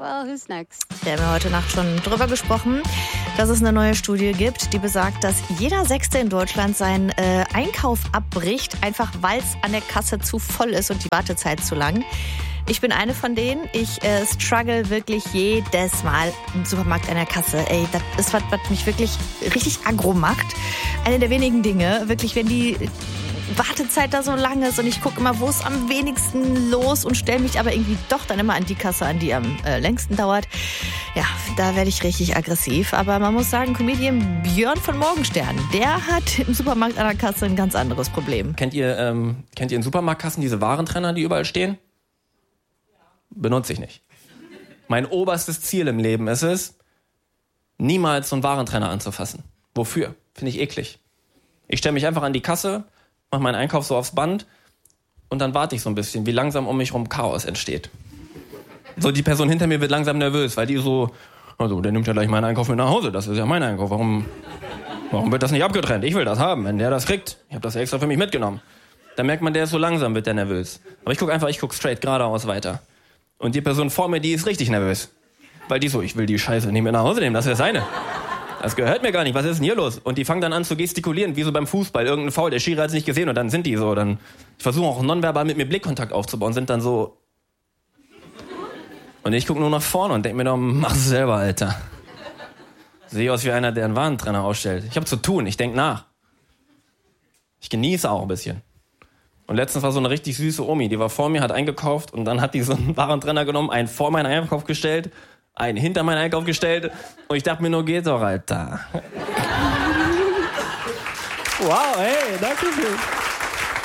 well, who's next? Wir haben ja heute Nacht schon drüber gesprochen, dass es eine neue Studie gibt, die besagt, dass jeder Sechste in Deutschland seinen Einkauf abbricht, einfach weil es an der Kasse zu voll ist und die Wartezeit zu lang. Ich bin eine von denen. Ich struggle wirklich jedes Mal im Supermarkt an der Kasse. Ey, das ist was mich wirklich richtig aggro macht. Eine der wenigen Dinge, wirklich, wenn die Wartezeit da so lang ist und ich gucke immer, wo ist am wenigsten los und stelle mich aber irgendwie doch dann immer an die Kasse an, die am längsten dauert. Ja, da werde ich richtig aggressiv. Aber man muss sagen, Comedian Björn von Morgenstern, der hat im Supermarkt an der Kasse ein ganz anderes Problem. Kennt ihr in Supermarktkassen diese Warentrenner, die überall stehen? Benutze ich nicht. Mein oberstes Ziel im Leben ist es, niemals so einen Warentrenner anzufassen. Wofür? Finde ich eklig. Ich stelle mich einfach an die Kasse, mache meinen Einkauf so aufs Band und dann warte ich so ein bisschen, wie langsam um mich rum Chaos entsteht. So, die Person hinter mir wird langsam nervös, weil die so, also der nimmt ja gleich meinen Einkauf mit nach Hause, das ist ja mein Einkauf, warum wird das nicht abgetrennt? Ich will das haben, wenn der das kriegt. Ich habe das ja extra für mich mitgenommen. Dann merkt man, der ist so langsam, wird der nervös. Aber ich gucke straight geradeaus weiter. Und die Person vor mir, die ist richtig nervös. Weil die so, ich will die Scheiße nicht mehr nach Hause nehmen, das ist das seine. Das gehört mir gar nicht, was ist denn hier los? Und die fangen dann an zu gestikulieren, wie so beim Fußball, irgendein Foul, der Schiri hat es nicht gesehen und dann sind die so, ich versuche auch nonverbal mit mir Blickkontakt aufzubauen, sind dann so. Und ich gucke nur nach vorne und denke mir doch, mach es selber, Alter. Sehe aus wie einer, der einen Warentrenner ausstellt. Ich habe zu tun, ich denke nach. Ich genieße auch ein bisschen. Und letztens war so eine richtig süße Omi, die war vor mir, hat eingekauft und dann hat die so einen Warentrenner genommen, einen vor meinen Einkauf gestellt, einen hinter meinen Einkauf gestellt und ich dachte mir nur, geht doch, Alter. Wow, hey, danke schön.